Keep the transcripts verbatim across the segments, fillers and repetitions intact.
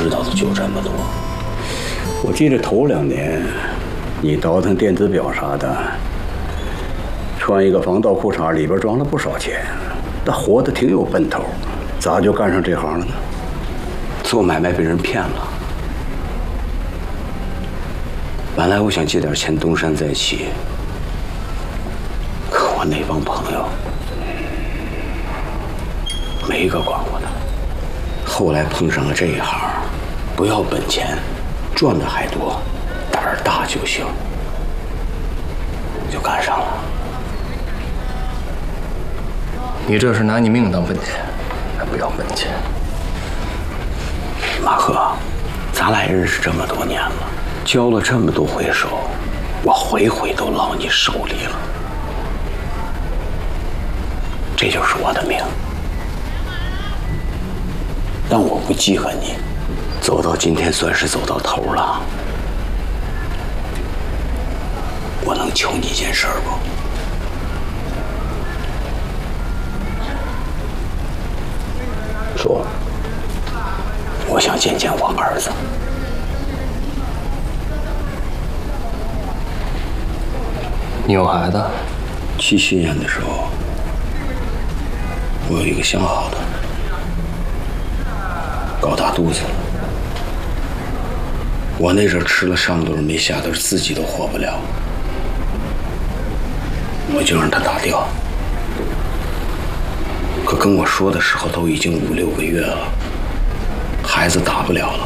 知道的就这么多。 我记得头两年，你倒腾电子表啥的，穿一个防盗裤衩，里边装了不少钱，那活得挺有奔头，咋就干上这行了呢？ 做买卖被人骗了。本来我想借点钱东山再起，可我那帮朋友没一个管我的。后来碰上了这一行，不要本钱，赚的还多，胆儿大就行，就干上了。 你这是拿你命当本钱，还不要本钱？ 马赫，咱俩认识这么多年了，交了这么多回手，我回回都落你手里了，这就是我的命。但我不记恨你，走到今天算是走到头了。我能求你一件事不？ 说。 我想见见我儿子。 你有孩子？ 去巡演的时候，我有一个相好的，搞大肚子了。我那阵吃了上顿没下顿，自己都活不了，我就让他打掉。可跟我说的时候都已经五六个月了，孩子打不了了，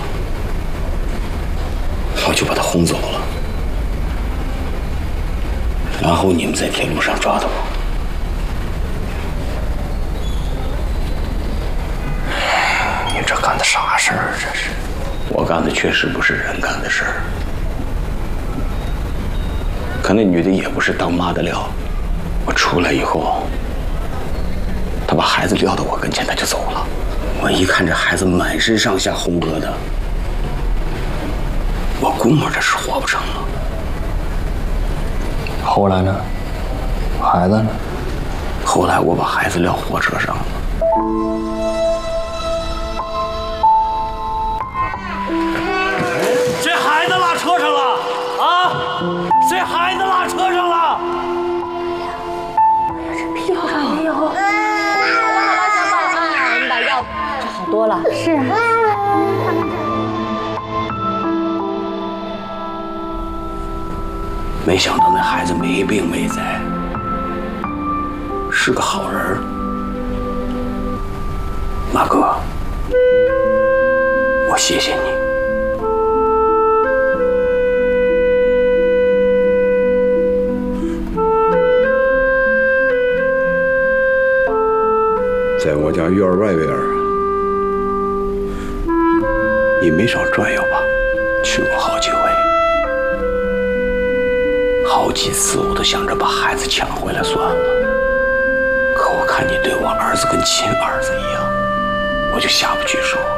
我就把他轰走了。然后你们在铁路上抓的我。 你这干的啥事儿？这是？ 我干的确实不是人干的事儿。可那女的也不是当妈的料。我出来以后，她把孩子撂到我跟前，她就走了。我一看这孩子满身上下红疙瘩，我估摸着是活不成了。 后来呢？孩子呢？ 后来我把孩子撂火车上了。 谁孩子拉车上了？啊？谁孩子拉车上了？ 这屁股上没有。好了好了，小宝啊，我们把药治好多了。是。 没想到那孩子没病没灾，是个好人。马哥，我谢谢你。 在我家院外边， 你没少转悠吧？去过好几回。好几次我都想着把孩子抢回来算了，可我看你对我儿子跟亲儿子一样，我就下不去手。